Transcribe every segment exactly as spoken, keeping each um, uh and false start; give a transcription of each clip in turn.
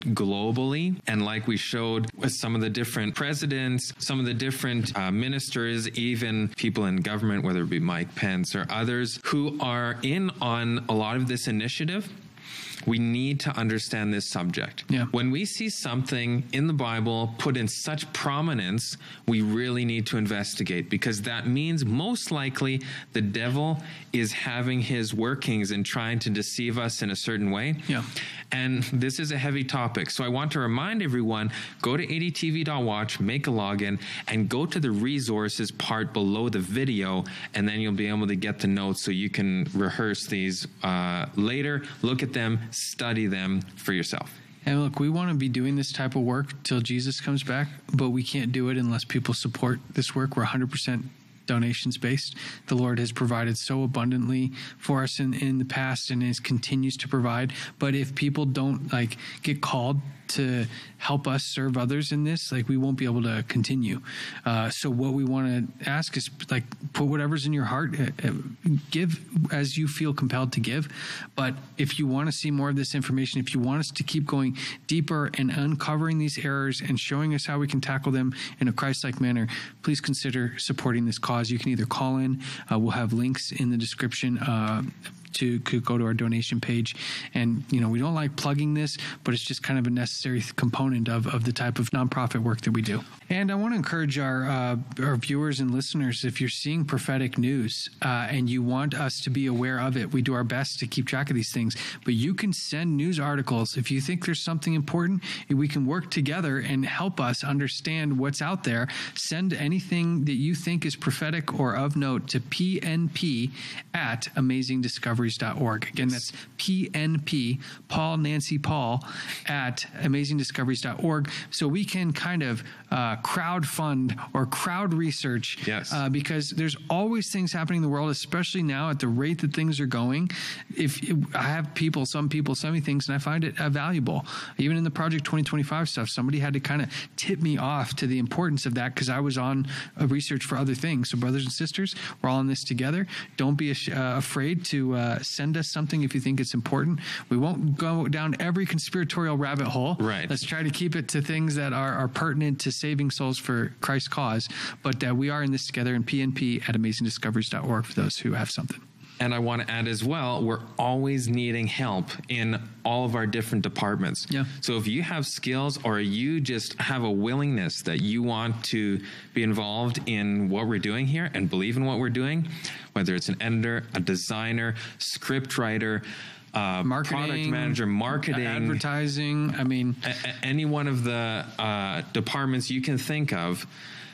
globally. And like we showed with some of the different presidents, some of the different uh, ministers, even people in government, whether it be Mike Pence or others, who are in on a lot of this initiative, we need to understand this subject. Yeah. When we see something in the Bible put in such prominence, we really need to investigate, because that means most likely the devil is having his workings and trying to deceive us in a certain way. Yeah. And this is a heavy topic. So I want to remind everyone, go to A D T V dot watch, make a login, and go to the resources part below the video, and then you'll be able to get the notes so you can rehearse these uh, later, look at them, study them for yourself. And look, we want to be doing this type of work till Jesus comes back, but we can't do it unless people support this work. We're one hundred percent donations based. The Lord has provided so abundantly for us in, in the past, and is continues to provide. But if people don't like get called to help us serve others in this, like, we won't be able to continue. Uh, so what we want to ask is, like, put whatever's in your heart, uh, give as you feel compelled to give. But if you want to see more of this information, if you want us to keep going deeper and uncovering these errors and showing us how we can tackle them in a Christ-like manner, please consider supporting this cause. You can either call in, uh, we'll have links in the description, uh, to could go to our donation page. And, you know, we don't like plugging this, but it's just kind of a necessary component of, of the type of nonprofit work that we do. And I want to encourage our uh, our viewers and listeners, if you're seeing prophetic news uh, and you want us to be aware of it, we do our best to keep track of these things. But you can send news articles. If you think there's something important, we can work together and help us understand what's out there. Send anything that you think is prophetic or of note to P N P at amazing discoveries dot org. Again, that's P N P, Paul Nancy Paul, at amazing discoveries dot org, so we can kind of uh, crowd fund or crowd research. Yes. Uh, because there's always things happening in the world, especially now at the rate that things are going. If, if I have people, some people send me things, and I find it uh, valuable. Even in the Project twenty twenty-five stuff, somebody had to kind of tip me off to the importance of that, because I was on uh, research for other things. So brothers and sisters, we're all in this together. Don't be uh, afraid to uh, send us something if you think it's important. We won't go down every conspiratorial rabbit hole. Right. Let's try to keep it to things that are, are pertinent to saving souls for Christ's cause. But uh, we are in this together, in P N P at amazing discoveries dot org for those who have something. And I want to add as well, we're always needing help in all of our different departments. Yeah. So if you have skills, or you just have a willingness that you want to be involved in what we're doing here and believe in what we're doing, whether it's an editor, a designer, script writer, uh, marketing, product manager, marketing, advertising, I mean, a- a- any one of the uh, departments you can think of,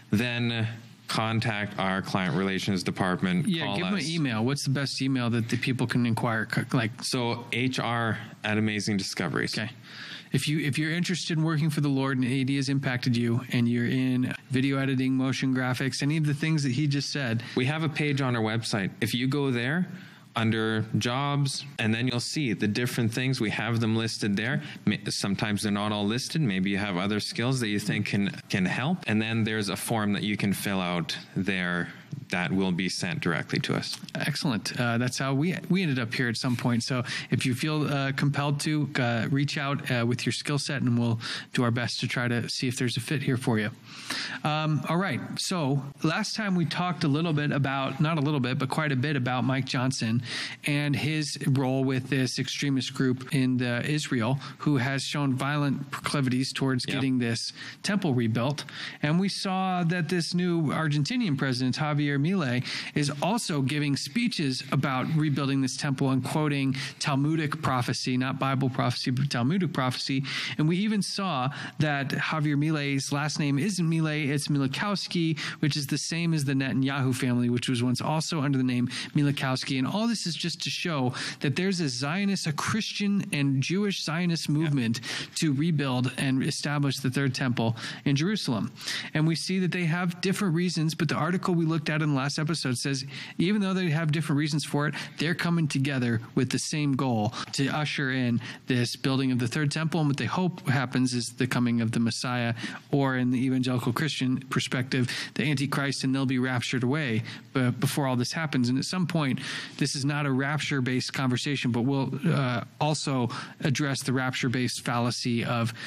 then contact our client relations department. Yeah, call give us. them an email. What's the best email that the people can inquire? Like, So H R at Amazing Discoveries. okay. If you if you're interested in working for the Lord and A D has impacted you, and you're in video editing, motion graphics, any of the things that he just said, We have a page on our website. If you go there under jobs, and then you'll see the different things. We have them listed there. Sometimes they're not all listed. Maybe you have other skills that you think can can help. And then there's a form that you can fill out there that will be sent directly to us. excellent. Uh, that's how we we ended up here at some point. So if you feel uh, compelled to, uh, reach out uh, with your skill set, and we'll do our best to try to see if there's a fit here for you. Um, all right. So last time we talked a little bit about, not a little bit, but quite a bit about Mike Johnson and his role with this extremist group in the Israel, who has shown violent proclivities towards Yep. getting this temple rebuilt. And we saw that this new Argentinian president, Javier Milei, is also giving speeches about rebuilding this temple and quoting Talmudic prophecy, not Bible prophecy, but Talmudic prophecy. And we even saw that Javier Milei's last name isn't Milei, it's Milikowski, which is the same as the Netanyahu family, which was once also under the name Milikowski. And all this is just to show that there's a Zionist, a Christian and Jewish Zionist movement yeah. to rebuild and establish the third temple in Jerusalem. And we see that they have different reasons, but the article we looked looked at in the last episode says, even though they have different reasons for it, they're coming together with the same goal to usher in this building of the third temple. And what they hope happens is the coming of the Messiah, or in the evangelical Christian perspective, the Antichrist, and they'll be raptured away. But before all this happens, and at some point, this is not a rapture-based conversation, but we'll uh, also address the rapture-based fallacy of